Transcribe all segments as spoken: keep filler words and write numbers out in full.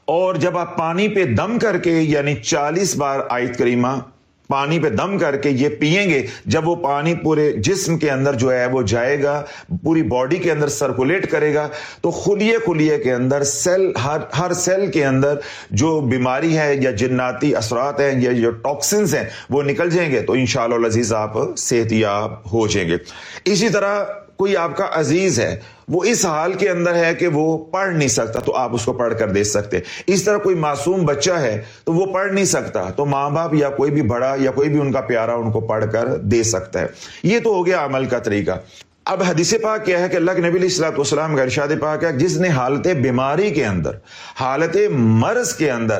اور جب آپ پانی پہ دم کر کے یعنی چالیس بار آیت کریمہ پانی پہ دم کر کے یہ پئیں گے، جب وہ پانی پورے جسم کے اندر جو ہے وہ جائے گا، پوری باڈی کے اندر سرکولیٹ کرے گا، تو خلیے خلیے کے اندر سیل ہر ہر سیل کے اندر جو بیماری ہے یا جناتی اثرات ہیں یا جو ٹاکسنز ہیں وہ نکل جائیں گے، تو انشاءاللہ العزیز آپ صحت یاب ہو جائیں گے۔ اسی طرح کوئی آپ کا عزیز ہے، وہ اس حال کے اندر ہے کہ وہ پڑھ نہیں سکتا، تو آپ اس کو پڑھ کر دے سکتے۔ اس طرح کوئی معصوم بچہ ہے تو وہ پڑھ نہیں سکتا، تو ماں باپ یا کوئی بھی بڑا یا کوئی بھی ان کا پیارا ان کو پڑھ کر دے سکتا ہے۔ یہ تو ہو گیا عمل کا طریقہ۔ اب حدیث پاک کیا ہے کہ اللہ کے نبی علیہ الصلوۃ والسلام کا ارشاد پاک ہے، جس نے حالت بیماری کے اندر، حالت مرض کے اندر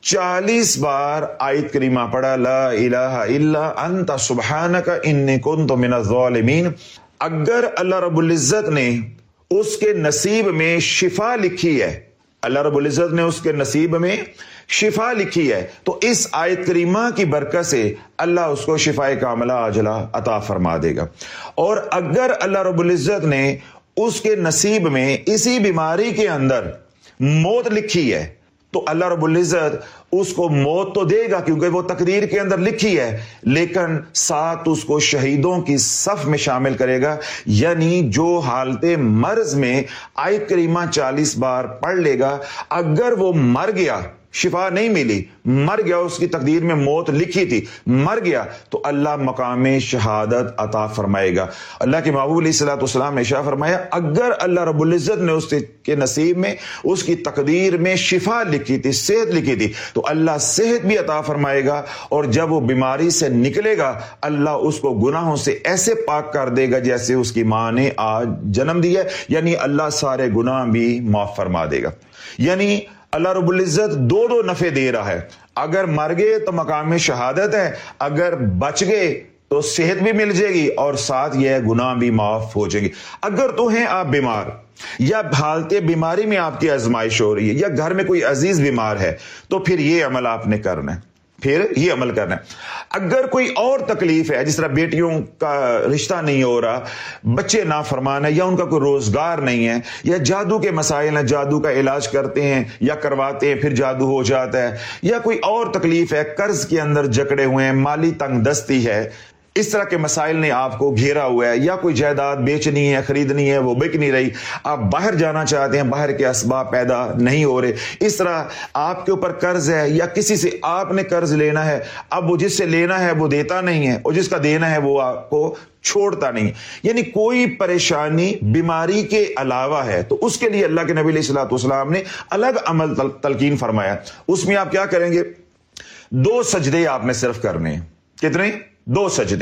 چالیس بار آیت کریمہ پڑھا، لا الہ الا انت سبحانک انی کنت من الظالمین، اگر اللہ رب العزت نے اس کے نصیب میں شفا لکھی ہے، اللہ رب العزت نے اس کے نصیب میں شفا لکھی ہے، تو اس آیت کریمہ کی برکت سے اللہ اس کو شفا کاملہ عاجلہ عطا فرما دے گا۔ اور اگر اللہ رب العزت نے اس کے نصیب میں اسی بیماری کے اندر موت لکھی ہے، تو اللہ رب العزت اس کو موت تو دے گا کیونکہ وہ تقدیر کے اندر لکھی ہے، لیکن ساتھ اس کو شہیدوں کی صف میں شامل کرے گا، یعنی جو حالت مرض میں آیت کریمہ چالیس بار پڑھ لے گا، اگر وہ مر گیا، شفا نہیں ملی، مر گیا، اس کی تقدیر میں موت لکھی تھی، مر گیا، تو اللہ مقام شہادت عطا فرمائے گا۔ اللہ کے محبوب علیہ الصلوۃ والسلام نے ارشاد فرمایا، اگر اللہ رب العزت نے اس کے نصیب میں، اس کی تقدیر میں شفا لکھی تھی، صحت لکھی تھی، تو اللہ صحت بھی عطا فرمائے گا، اور جب وہ بیماری سے نکلے گا اللہ اس کو گناہوں سے ایسے پاک کر دے گا جیسے اس کی ماں نے آج جنم دیا ہے، یعنی اللہ سارے گناہ بھی معاف فرما دے گا۔ یعنی اللہ رب العزت دو دو نفع دے رہا ہے، اگر مر گئے تو مقام شہادت ہے، اگر بچ گئے تو صحت بھی مل جائے گی، اور ساتھ یہ گناہ بھی معاف ہو جائیں گے۔ اگر تو ہیں آپ بیمار، یا حالت بیماری میں آپ کی آزمائش ہو رہی ہے، یا گھر میں کوئی عزیز بیمار ہے، تو پھر یہ عمل آپ نے کرنا ہے، پھر یہ عمل کرنا ہے۔ اگر کوئی اور تکلیف ہے، جس طرح بیٹیوں کا رشتہ نہیں ہو رہا، بچے نافرمان ہیں، یا ان کا کوئی روزگار نہیں ہے، یا جادو کے مسائل ہیں، جادو کا علاج کرتے ہیں یا کرواتے ہیں پھر جادو ہو جاتا ہے، یا کوئی اور تکلیف ہے، قرض کے اندر جکڑے ہوئے ہیں، مالی تنگ دستی ہے، اس طرح کے مسائل نے آپ کو گھیرا ہوا ہے، یا کوئی جائیداد بیچنی ہے، خریدنی ہے، وہ بک نہیں رہی، آپ باہر جانا چاہتے ہیں، باہر کے اسباب پیدا نہیں ہو رہے، اس طرح آپ کے اوپر قرض ہے، یا کسی سے آپ نے قرض لینا ہے، اب وہ جس سے لینا ہے وہ دیتا نہیں ہے، اور جس کا دینا ہے وہ آپ کو چھوڑتا نہیں، یعنی کوئی پریشانی بیماری کے علاوہ ہے، تو اس کے لیے اللہ کے نبی علیہ الصلوۃ والسلام نے الگ عمل تلقین فرمایا۔ اس میں آپ کیا کریں گے؟ دو سجدے آپ نے صرف کرنے ہیں۔ کتنے؟ دو سجدے۔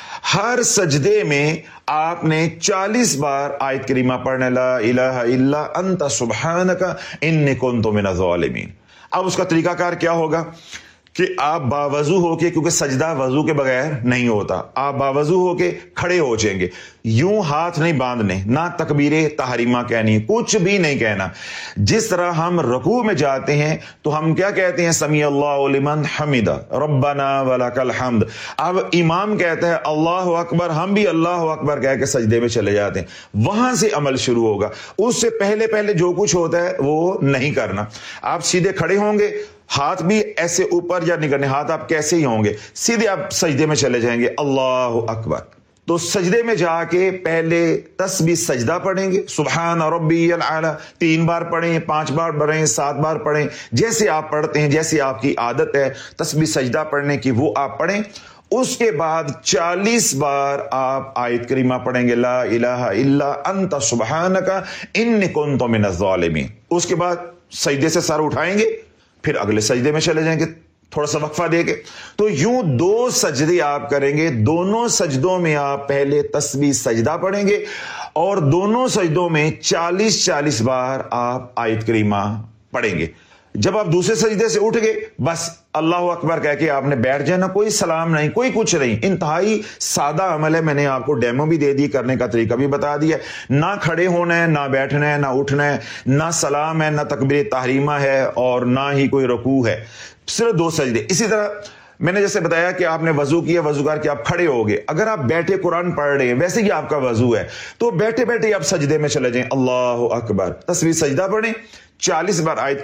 ہر سجدے میں آپ نے چالیس بار آیت کریمہ پڑھنا، لا الہ الا انت سبحانک انی کنت من الظالمین۔ اب اس کا طریقہ کار کیا ہوگا کہ آپ باوضو ہو کے، کیونکہ سجدہ وضو کے بغیر نہیں ہوتا، آپ باوضو ہو کے کھڑے ہو جائیں گے، یوں ہاتھ نہیں باندھنے، نہ تکبیر تحریمہ کہنی، کچھ بھی نہیں کہنا۔ جس طرح ہم رکوع میں جاتے ہیں تو ہم کیا کہتے ہیں؟ سمیع اللہ لمن حمدہ ربنا ولک الحمد۔ اب امام کہتا ہے اللہ اکبر، ہم بھی اللہ اکبر کہہ کے سجدے میں چلے جاتے ہیں، وہاں سے عمل شروع ہوگا۔ اس سے پہلے پہلے جو کچھ ہوتا ہے وہ نہیں کرنا۔ آپ سیدھے کھڑے ہوں گے، ہاتھ بھی ایسے اوپر یا نہیں کرنے، ہاتھ آپ کیسے ہی ہوں گے، سیدھے آپ سجدے میں چلے جائیں گے، اللہ اکبر۔ تو سجدے میں جا کے پہلے تسبیح سجدہ پڑھیں گے، سبحان ربی الاعلی، تین بار پڑھیں، پانچ بار پڑھیں، سات بار پڑھیں، جیسے آپ پڑھتے ہیں، جیسے آپ کی عادت ہے تسبیح سجدہ پڑھنے کی وہ آپ پڑھیں۔ اس کے بعد چالیس بار آپ آیت کریمہ پڑھیں گے، لا الہ الا انت سبحانک انی کنت من الظالمین۔ اس کے بعد سجدے سے سر اٹھائیں گے، پھر اگلے سجدے میں چلے جائیں گے تھوڑا سا وقفہ دے کے۔ تو یوں دو سجدے آپ کریں گے، دونوں سجدوں میں آپ پہلے تسبیح سجدہ پڑھیں گے، اور دونوں سجدوں میں چالیس چالیس بار آپ آیت کریمہ پڑھیں گے۔ جب آپ دوسرے سجدے سے اٹھ گئے، بس اللہ اکبر کہہ کے آپ نے بیٹھ جانا، کوئی سلام نہیں، کوئی کچھ نہیں۔ انتہائی سادہ عمل ہے، میں نے آپ کو ڈیمو بھی دے دی، کرنے کا طریقہ بھی بتا دیا۔ نہ کھڑے ہونا ہے، نہ بیٹھنا ہے، نہ اٹھنا ہے، نہ سلام ہے، نہ تکبیر تحریمہ ہے، اور نہ ہی کوئی رکوع ہے، صرف دو سجدے۔ اسی طرح میں نے جیسے بتایا کہ آپ نے وضو کیا، وضو کر کے آپ کھڑے ہو گئے، اگر آپ بیٹھے قرآن پڑھ رہے ہیں، ویسے ہی آپ کا وضو ہے، تو بیٹھے بیٹھے آپ سجدے میں چلے جائیں، اللہ اکبر، تسبیح سجدہ پڑھیں، چالیس بار آیت